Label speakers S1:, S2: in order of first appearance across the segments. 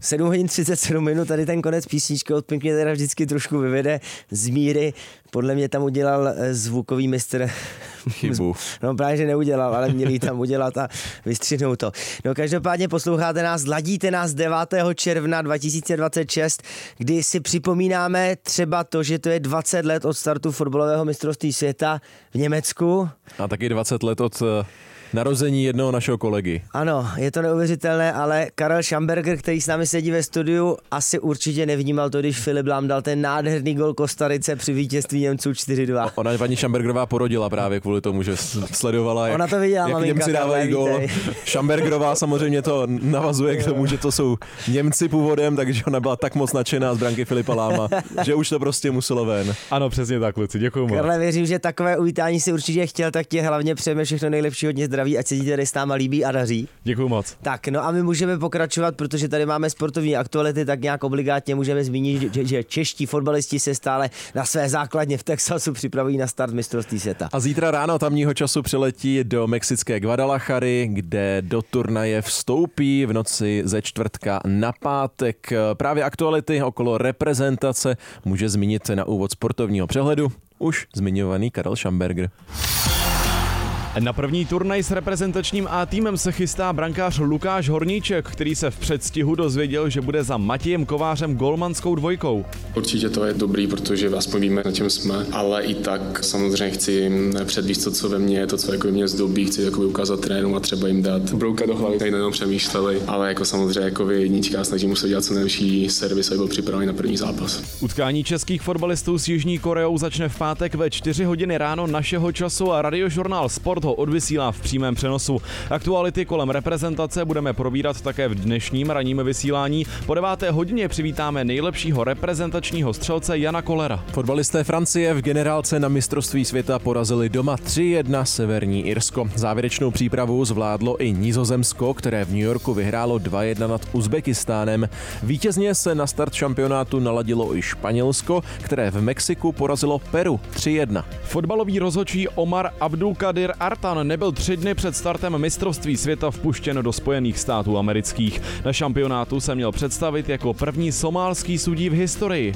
S1: 7 hodin 37 minut, tady ten konec písničky od Pink mě teda vždycky trošku vyvede z míry. Podle mě tam udělal zvukový mistr
S2: chybu.
S1: No právě, že neudělal, ale měli tam udělat a vystřihnout to. No každopádně posloucháte nás, ladíte nás 9. června 2026, kdy si připomínáme třeba to, že to je 20 let od startu fotbalového mistrovství světa v Německu.
S2: A taky 20 let od narození jednoho našeho kolegy.
S1: Ano, je to neuvěřitelné, ale Karel Schamberger, který s námi sedí ve studiu, asi určitě nevnímal to, když Filip Lahm dal ten nádherný gol Kostarice při vítězství Němců 4-2.
S2: Ona paní Schambergerová porodila právě kvůli tomu, že sledovala,
S1: Ona to viděla,
S2: jak
S1: maminka,
S2: Němci dávají gol. Schambergerová samozřejmě to navazuje k tomu, že to jsou Němci původem, takže ona byla tak moc nadšená z branky Filipa Lahma, že už to prostě muselo ven.
S3: Ano, přesně tak, kluci, děkuju moc.
S1: Karle, věřím, že takové uvítání si určitě chtěl, tak tě hlavně přejeme všechno nejlepší, hodně zdraví, ať se ti tady s náma líbí a daří.
S3: Děkuju moc.
S1: Tak, no a my můžeme pokračovat, protože tady máme sportovní aktuality, tak nějak obligátně můžeme zmínit, že čeští fotbalisti se stále na své základně v Texasu připravují na start mistrovství světa.
S2: A zítra ráno tamního času přiletí do mexické Guadalajary, kde do turnaje vstoupí v noci ze čtvrtka na pátek. Právě aktuality okolo reprezentace může zmínit na úvod sportovního přehledu už zmiňovaný Karel Schamberger.
S3: Na první turnaj s reprezentačním A týmem se chystá brankář Lukáš Horníček, který se v předstihu dozvěděl, že bude za Matějem Kovářem golmanskou dvojkou.
S4: Určitě to je dobrý, protože aspoň víme, na čem jsme, ale i tak samozřejmě chci předvíst to, co ve mně je, to, co jako mě zdobí, chci jako ukázat trénům a třeba jim dát brouka do hlavy, tady nejenom přemýšleli, ale jako samozřejmě jako jednička, snažím se dělat co nejlepší servis, aby byl připravený na první zápas.
S3: Utkání českých fotbalistů s Jižní Koreou začne v pátek ve 4 hodiny ráno našeho času a Radiožurnál Sport ho odvysílá v přímém přenosu. Aktuality kolem reprezentace budeme probírat také v dnešním ranním vysílání. Po 9. hodině přivítáme nejlepšího reprezentačního střelce Jana Kollera.
S2: Fotbalisté Francie v generálce na mistrovství světa porazili doma 3-1 Severní Irsko. Závěrečnou přípravu zvládlo i Nizozemsko, které v New Yorku vyhrálo 2-1 nad Uzbekistánem. Vítězně se na start šampionátu naladilo i Španělsko, které v Mexiku porazilo Peru 3-1.
S3: Fotbalový rozhodčí Omar Abdulkadir Artan nebyl 3 dny před startem mistrovství světa vpuštěn do Spojených států amerických. Na šampionátu se měl představit jako první somálský sudí v historii.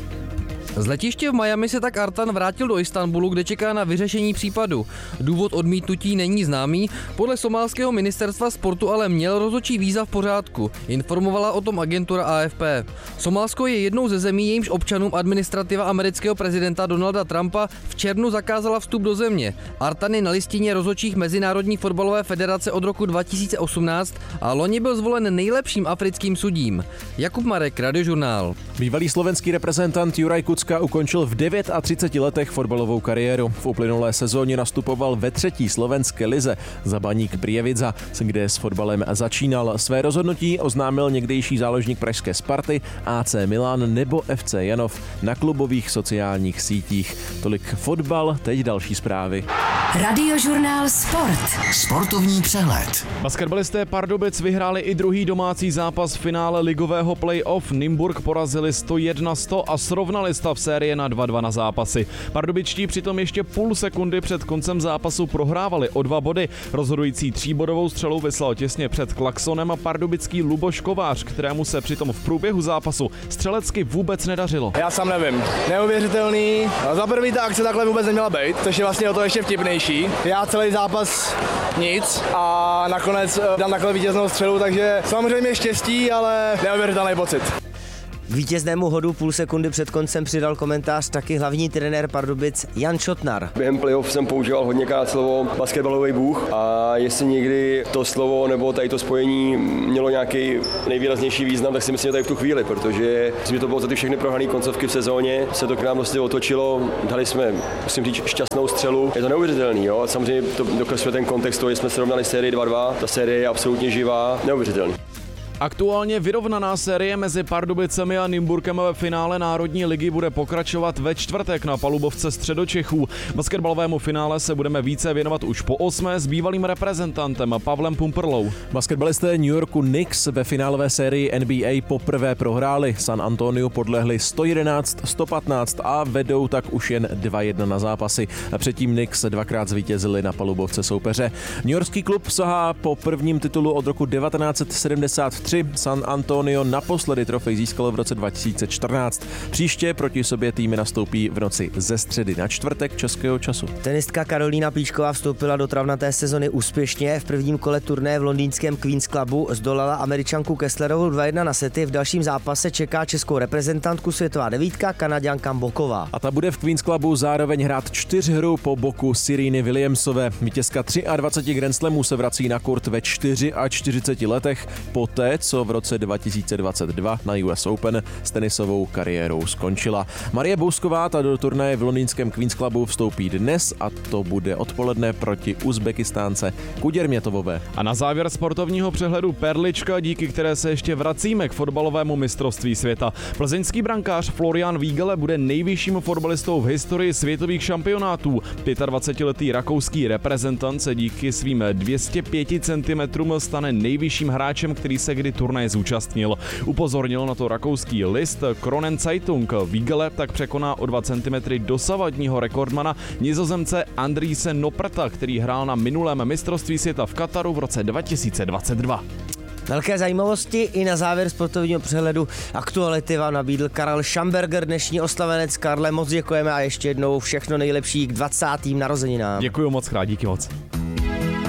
S5: Z letiště v Miami se tak Artan vrátil do Istanbulu, kde čeká na vyřešení případu. Důvod odmítnutí není známý, podle somálského ministerstva sportu ale měl rozhodčí víza v pořádku, informovala o tom agentura AFP. Somálsko je jednou ze zemí, jejímž občanům administrativa amerického prezidenta Donalda Trumpa v červnu zakázala vstup do země. Artan je na listině rozhodčích Mezinárodní fotbalové federace od roku 2018 a loni byl zvolen nejlepším africkým sudím. Jakub Marek, Radiožurnál.
S2: Bývalý slovenský reprezentant Juraj Kucka ukončil v 39 letech fotbalovou kariéru. V uplynulé sezóně nastupoval ve 3. slovenské lize za Baník Prievidza, kde s fotbalem začínal. Své rozhodnutí oznámil někdejší záložník pražské Sparty, AC Milan nebo FC Janov na klubových sociálních sítích. Tolik fotbal, teď další zprávy.
S6: Radiožurnál Sport. Sportovní přehled.
S3: Basketbalisté Pardubic vyhráli i druhý domácí zápas v finále ligového play-off. Nymburk porazili 101-100 a srovnali stav série na 2-2 na zápasy. Pardubičtí přitom ještě půl sekundy před koncem zápasu prohrávali o 2 body. Rozhodující 3bodovou střelu vyslal těsně před klaksonem a pardubický Luboš Kovář, kterému se přitom v průběhu zápasu střelecky vůbec nedařilo.
S7: Já sám nevím. Neuvěřitelný. Za první ta akce takhle vůbec neměla být, což je vlastně o to ještě vtipnější. Já celý zápas nic a nakonec dám takhle vítěznou střelu, takže samozřejmě štěstí, ale neuvěřitelný pocit.
S1: Vítěznému hodu půl sekundy před koncem přidal komentář taky hlavní trenér Pardubic Jan Šotnar.
S8: Během playoff jsem používal hodněkrát slovo basketbalový bůh a jestli někdy to slovo nebo tady to spojení mělo nějaký nejvýraznější význam, tak si myslím, že tady v tu chvíli, protože myslím, že to bylo za ty všechny prohrané koncovky v sezóně, se to k nám vlastně otočilo, dali jsme, musím říct, šťastnou střelu. Je to neuvěřitelný, jo? Samozřejmě to dokresluje ten kontext toho, že jsme srovnali sérii 2-2, ta série je absolutně živá, neuvěřitelný.
S3: Aktuálně vyrovnaná série mezi Pardubicemi a Nymburkem ve finále Národní ligy bude pokračovat ve čtvrtek na palubovce Středočechů. Basketbalovému finále se budeme více věnovat už po 8. s bývalým reprezentantem Pavlem Pumperlou.
S2: Basketbalisté New Yorku Knicks ve finálové sérii NBA poprvé prohráli. San Antonio podlehli 111-115 a vedou tak už jen 2-1 na zápasy. A předtím Knicks dvakrát zvítězili na palubovce soupeře. Newyorský klub sahá po prvním titulu od roku 1973 3. San Antonio naposledy trofej získalo v roce 2014. Příště proti sobě týmy nastoupí v noci ze středy na čtvrtek českého času.
S1: Tenistka Karolína Plíšková vstoupila do travnaté sezony úspěšně. V prvním kole turnaje v londýnském Queen's Clubu zdolala Američanku Kesslerovou 2-1 na sety. V dalším zápase čeká českou reprezentantku světová devítka Kanaďanka Boková.
S2: A ta bude v Queen's Clubu zároveň hrát 4 hru po boku Sereny Williamsové. Vítězka 23 Grand Slamů se vrací na kurt ve 44 letech, poté co v roce 2022 na US Open s tenisovou kariérou skončila. Marie Bousková ta do turnaje v londýnském Queen's Clubu vstoupí dnes a to bude odpoledne proti Uzbekistánce Kuděrmětovové.
S3: A na závěr sportovního přehledu perlička, díky které se ještě vracíme k fotbalovému mistrovství světa. Plzeňský brankář Florian Wiegele bude nejvyšším fotbalistou v historii světových šampionátů. 25-letý rakouský reprezentant se díky svým 205 cm stane nejvyšším hráčem, který se kdy turnaje zúčastnil. Upozornil na to rakouský list Kronen Zeitung. Wiegele tak překoná o 2 cm dosavadního rekordmana Nizozemce Andriese Nopperta, který hrál na minulém mistrovství světa v Kataru v roce 2022.
S1: Velké zajímavosti i na závěr sportovního přehledu aktuality vám nabídl Karel Schamberger, dnešní oslavenec. Karle, moc děkujeme a ještě jednou všechno nejlepší k 20. narozeninám.
S3: Děkuji moc krát, díky moc.